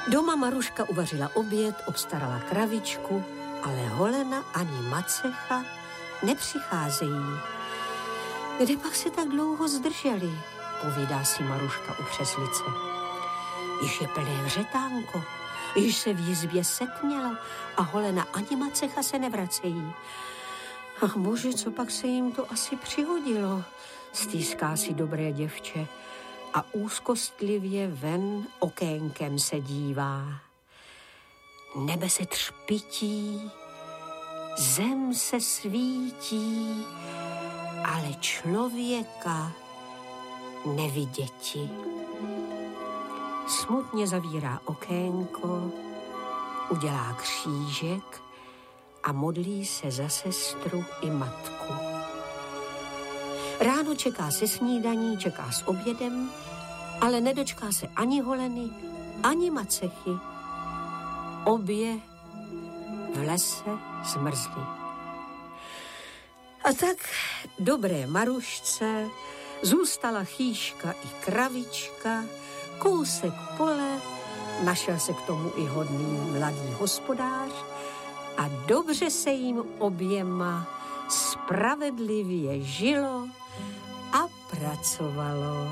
Doma Maruška uvařila oběd, obstarala kravičku, ale Holena ani Macecha nepřicházejí. Kde pak se tak dlouho zdrželi, povídá si Maruška u křeslice. Již je plné vřetánko, již se v jizbě setmělo a Holena ani Macecha se nevracejí. Ach bože, co pak se jim to asi přihodilo, stýská si dobré děvče a úzkostlivě ven okénkem se dívá. Nebe se třpití, zem se svítí, ale člověka neviděti. Smutně zavírá okénko, udělá křížek a modlí se za sestru i matku. Ráno čeká se snídaní, čeká s obědem, ale nedočká se ani Holeny, ani Macechy. Obě v lese zmrzly. A tak dobré Marušce zůstala chýška i kravička, kousek pole, našel se k tomu i hodný mladý hospodář a dobře se jim oběma spravedlivě žilo a pracovalo.